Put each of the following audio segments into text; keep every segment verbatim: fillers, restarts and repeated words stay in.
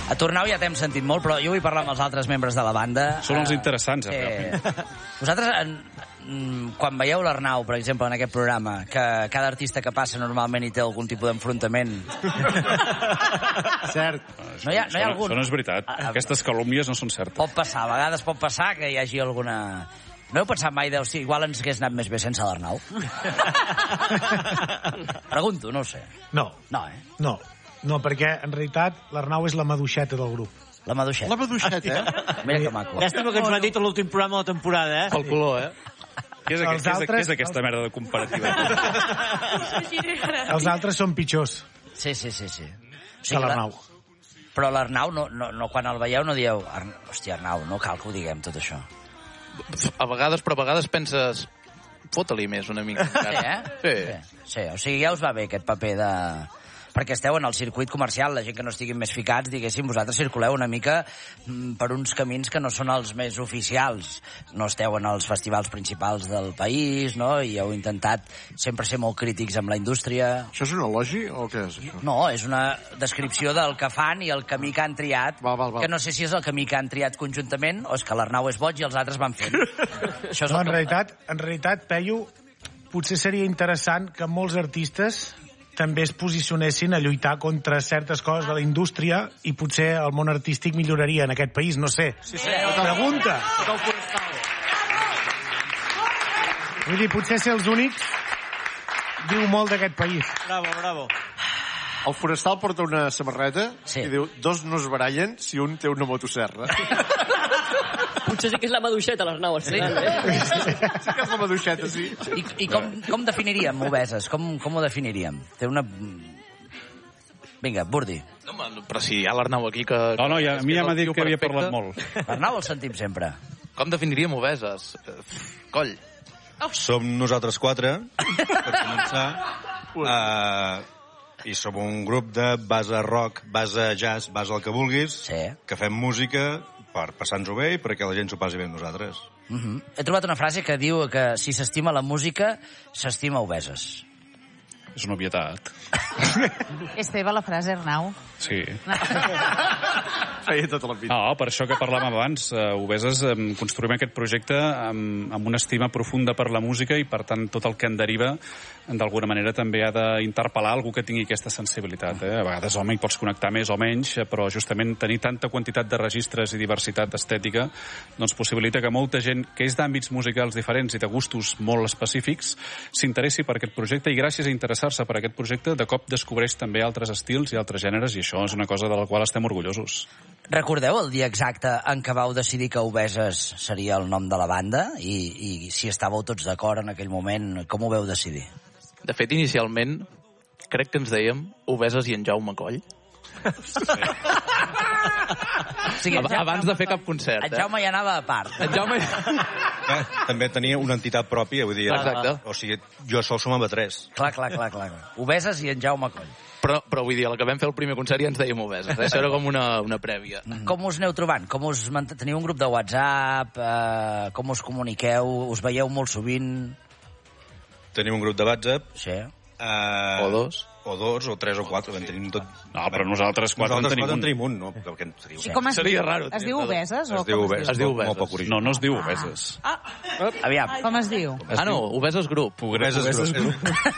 A Tornau ja t'hem sentit molt, però jo vull parlar amb els altres membres de la banda. Són els interessants, eh, realment. Vosaltres, en, quan veieu l'Arnau, per exemple, en aquest programa, que cada artista que passa normalment hi té algun tipus d'enfrontament... Cert. No hi ha, no hi ha algun... Això no és veritat. Aquestes calúmnies no són certes. Pot passar, a vegades pot passar que hi hagi alguna... No heu pensat mai, deu, sí, igual ens hagués anat més bé sense l'Arnau? Pregunto, no ho sé. No. No, eh? No, no, perquè en realitat l'Arnau és la maduixeta del grup. La maduixeta. La maduixeta, eh? Mira que maco. Llàstima que ens ho ha dit a l'últim programa de la temporada, eh? Pel color, eh? Què és, Els aquest, què és, altres- què és aquesta merda de comparativa? Els altres són pitjors Sí, sí, sí, sí. O que l'Arnau. Però l'Arnau, no, no, no, quan el veieu no dieu Arnau, hòstia, Arnau, no cal que ho diguem tot això. A vegades, però a vegades penses... Fota-li més una mica. Sí, eh? Sí. Sí, sí, o sigui, ja us va bé aquest paper de... Perquè esteu en el circuit comercial, la gent que no estiguin més ficats, diguéssim, vosaltres circuleu una mica mm, per uns camins que no són els més oficials. No esteu en els festivals principals del país, no? I heu intentat sempre ser molt crítics amb la indústria. Això és un elogi o què és, això? No, és una descripció del que fan i el camí que han triat, Val, val, val. que no sé si és el camí que han triat conjuntament o és que l'Arnau és boig i els altres van fent. Això és No, el en que... realitat, en realitat, Peyu, potser seria interessant que molts artistes també es posicionessin a lluitar contra certes coses de la indústria i potser el món artístic milloraria en aquest país, no sé. Sí, sí. Pregunta. Vull dir, potser ser els únics diu molt d'aquest país. Bravo, bravo. El forestal porta una samarreta Sí. i diu, dos no es barallen si un té una motosserra. Potser sí que és la maduixeta, l'Arnau, al final, eh? Sí que és la maduixeta, sí. I, i com, com definiríem Obeses? Com, com ho definiríem? Té una... Vinga, Burdi. No, home, però si hi ha l'Arnau aquí que... No, no, ja, a mi ja m'ha dit que havia perfecte. parlat molt. L'Arnau el sentim sempre. Com definiríem Obeses? Eh, Coll. Som nosaltres quatre, per començar, uh, i som un grup de base rock, base jazz, base el que vulguis, Sí. que fem música per passar-nos-ho bé i perquè la gent s'ho passi bé amb nosaltres. Uh -huh. He trobat una frase que diu que si s'estima la música, s'estima Obeses. És una obvietat. És teva la frase, Arnau? Sí. Feia tota la vida. No, per això que parlàvem abans, uh, Obeses, um, construïm aquest projecte amb, amb una estima profunda per la música i, per tant, tot el que en deriva, d'alguna manera, també ha d'interpel·lar algú que tingui aquesta sensibilitat. Eh? A vegades, home, hi pots connectar més o menys, però justament tenir tanta quantitat de registres i diversitat estètica doncs possibilita que molta gent que és d'àmbits musicals diferents i de gustos molt específics s'interessi per aquest projecte i gràcies a interessar-se per aquest projecte de cop descobreix també altres estils i altres gèneres i això és una cosa de la qual estem orgullosos. Recordeu el dia exacte en què vau decidir que Obeses seria el nom de la banda? I, i si estàveu tots d'acord en aquell moment, com ho veu decidir? De fet, inicialment, crec que ens dèiem Obeses i en Jaume Coll. O sigui, en Jaume- Abans de fer cap concert, En eh? Jaume ja anava a part. En Jaume... Eh, també tenia una entitat pròpia, vull dir... Exacte. O sigui, jo sol sumava tres. Clar, clar, clar, clar. Obeses i en Jaume Coll. Però, però vull dir, a la que vam fer el primer concert ja ens dèiem Obeses. Eh? Això era com una, una prèvia. Mm. Com us aneu trobant? Com us mant- teniu un grup de WhatsApp? Eh, com us comuniqueu? Us veieu molt sovint? Tenim un grup de WhatsApp. Sí. Eh, O dos. O dos, o tres, o quatre. En tenim tot... No, però nosaltres quatre en nosaltres tenim quatre un. en tenim un, no? Perquè en seria I com es Seria diu? raro, Es tio, diu no? Obeses? o Es diu com Obeses. Es diu molt- molt Obeses. poc original. No, no es diu Obeses. Aviam. Com es diu? Ah, no, Obeses Grup. Obeses, Obeses grup.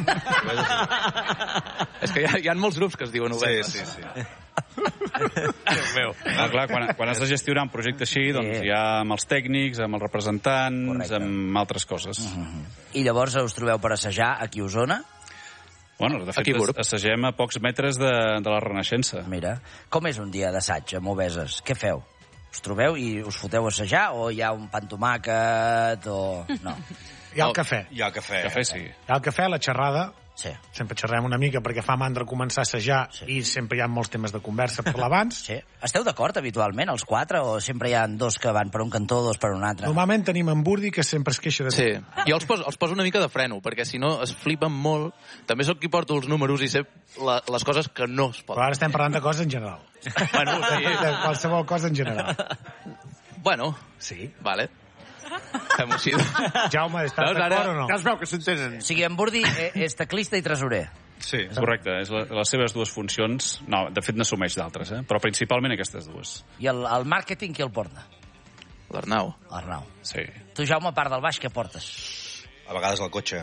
És que hi ha, hi ha molts grups que es diuen Sí, Obeses. sí, sí. Déu meu. Ah, clar, quan, quan has de gestionar un projecte així, doncs Sí. hi ha amb els tècnics, amb els representants, Correcte. amb altres coses. I llavors us trobeu per assajar aquí a Osona? Bueno, de fet, Aquí, Burb. assagem a pocs metres de, de la Renaixença. Mira, com és un dia d'assaig amb Obeses? Què feu? Us trobeu i us foteu a assajar o hi ha un pa amb tomàquet o... No. Hi ha el cafè. Hi ha cafè. Cafè sí. Hi ha el cafè, la xerrada. Sí. Sempre xerrem una mica perquè fa mandra començar a assajar Sí. i sempre hi ha molts temes de conversa per l'abans. Sí. Esteu d'acord habitualment, els quatre, o sempre hi ha dos que van per un cantó, dos per un altre? Normalment tenim en Burdi, que sempre es queixa de Sí, jo els poso, els poso una mica de freno, perquè si no es flipen molt. També sóc qui porto els números i sé la, les coses que no es Però poden. ara estem parlant de coses en general. Bueno, sí. De qualsevol cosa en general. Bueno, Sí. vale. Fem-ho així. Jaume, estàs Veus, ara- d'acord o no? Ja es veu que s'entenen. O sigui, en Burdi eh, és teclista i tresorer. Sí. Correcte, és la, les seves dues funcions. No, de fet n'assumeix d'altres, eh? Però principalment aquestes dues. I el, el màrqueting qui el porta? L'Arnau. L'Arnau. Sí. Tu, Jaume, a part del baix, què portes? A vegades el cotxe.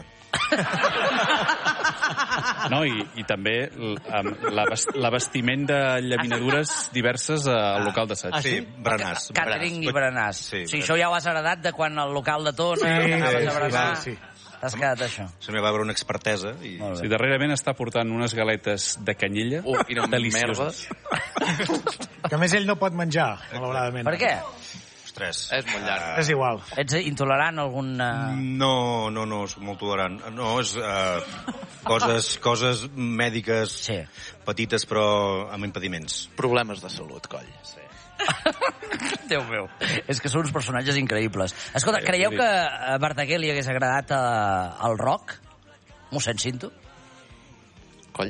No, i, i també l- amb la, vest- la vestiment de llaminadures diverses al local d'assaig. Sí, berenars. Catering i berenars. Sí, Sí, això ja ho has heredat de quan al local de Tona, Sí, que anaves sí, a berenar. sí, sí. T'has quedat això. Se m'hi va veure una expertesa. I... Molt Sí, bé. darrerament està portant unes galetes de canyella Uh, quina delicioses. Que a més ell no pot menjar, malauradament. Per què? Ostres. És molt llarg. És igual. Ets intolerant a algun... Uh... No, no, no, soc molt tolerant. No, és uh, coses, coses mèdiques Sí. petites, però amb impediments. Problemes de salut, coll. Sí. Déu meu, és que són uns personatges increïbles. Escolta, Sí, creieu sí. que a Verdaguer li hagués agradat uh, el rock? Mossèn Cinto? Coll.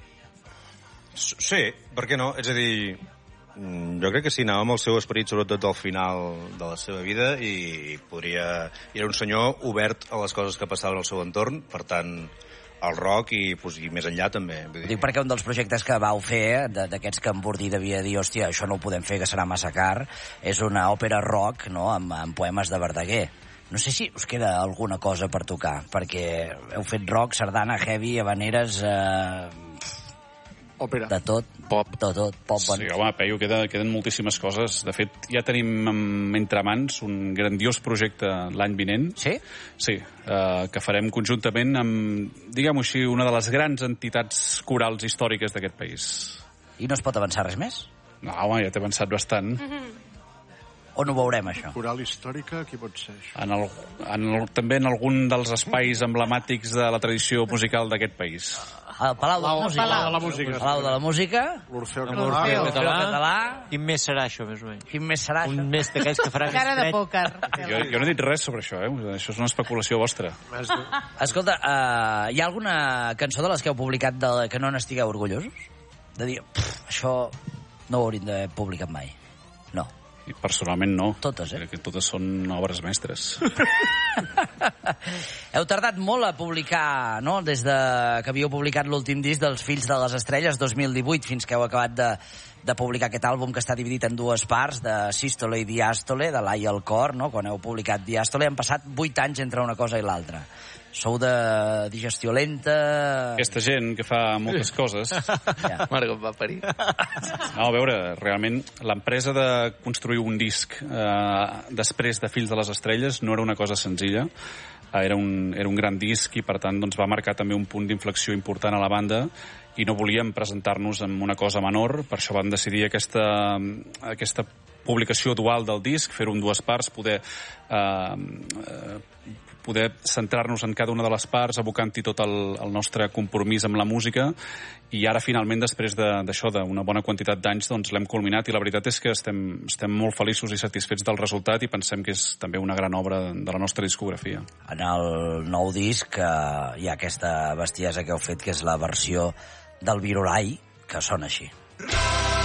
S- Sí, per què no? És a dir, mm, jo crec que sí, anava amb el seu esperit, sobretot al final de la seva vida, i podria... Era un senyor obert a les coses que passaven al seu entorn, per tant, al rock i, pues, i més enllà també. Vull Ho dir, dic perquè un dels projectes que vau fer, de- d'aquests que en Bordí devia dir, hòstia, això no ho podem fer, que serà massa car, és una òpera rock, no?, amb, amb poemes de Verdaguer. No sé si us queda alguna cosa per tocar, perquè heu fet rock, sardana, heavy, habaneres, eh, Òpera. de tot, Pop. de tot, pop. Sí, home, Peyu, queda, queden moltíssimes coses. De fet, ja tenim mm, entre mans un grandiós projecte l'any vinent. Sí? Sí, eh, que farem conjuntament amb, diguem-ho així, una de les grans entitats corals històriques d'aquest país. I no es pot avançar res més? No, home, ja t'he avançat bastant. On ho veurem, això? Coral històrica, qui pot ser això? En el, en el, també en algun dels espais emblemàtics de la tradició musical d'aquest país. Al Palau de la Palau- Música. Palau de la Música. Palau de la Música. L'Orfeo L'Orfeo. Català. L'Orfeo Català. Quin mes serà això, més o menys? Quin més serà, Un això? mes d'aquells que farà Cara de més fred. pòquer. Jo, jo no he dit res sobre això, eh? Això és una especulació vostra. Més de... Escolta, uh, hi ha alguna cançó de les que heu publicat de que no n'estigueu orgullosos? De dir, "Pff, això no ho hauríem d'haver publicat mai. No. I personalment no. Totes, eh? Crec que totes són obres mestres. Heu tardat molt a publicar, no?, des de que havíeu publicat l'últim disc dels Fills de les Estrelles, dos mil divuit, fins que heu acabat de, de publicar aquest àlbum que està dividit en dues parts, de Sístole i Diàstole, de l'Ai al cor, no?, quan heu publicat Diàstole. Han passat vuit anys entre una cosa i l'altra. Sou de digestió lenta... Aquesta gent que fa moltes coses... Ja. Mare que em va parir. No, a veure, realment, l'empresa de construir un disc eh, després de Fills de les Estrelles no era una cosa senzilla. Eh, era, un, era un gran disc i, per tant, doncs, va marcar també un punt d'inflexió important a la banda i no volíem presentar-nos amb una cosa menor. Per això vam decidir aquesta, aquesta publicació dual del disc, fer-ho en dues parts, poder... Eh, eh, poder centrar-nos en cada una de les parts, abocant-hi tot el, el nostre compromís amb la música, i ara finalment, després d'això, de, d'una bona quantitat d'anys, doncs l'hem culminat, i la veritat és que estem, estem molt feliços i satisfets del resultat i pensem que és també una gran obra de la nostra discografia. En el nou disc eh, hi ha aquesta bestiesa que heu fet, que és la versió del Virolai, que sona així.